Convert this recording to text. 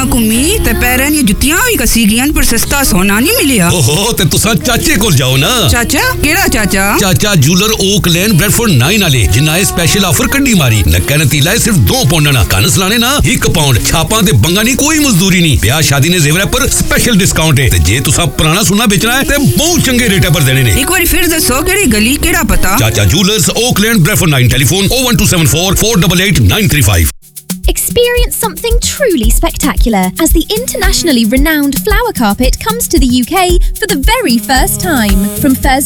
गलियां घूमी ते पैरां दी जुत्तियां भी कसी गईयां पर सस्ता सोना नहीं मिलिया। ओहो ते तुसा चाचे कोल जाओ ना। चाचा केड़ा चाचा? चाचा जूलर ओक लेन ब्रेडफोर्ड 9 वाले जिन्ना ए स्पेशल ऑफर कड्डी मारी। नक्का नतीला सिर्फ 2 पाउंड ना कन सलाने ना 1 पाउंड छापां ते बंगा नहीं कोई मजदूरी नहीं। ब्याह शादी ने जेवरा पर स्पेशल डिस्काउंट है ते जे तुसा पुराना सोना बेचना है ते बहुत चंगे रेट पर देने ने। एक बार फिर दसो केड़ी गली केड़ा पता? चाचा jewellers okay lane Bradford 9 telephone 01274 488 935। Experience something truly spectacular as the internationally renowned Flower Carpet comes to the UK for the very first time. From Thursday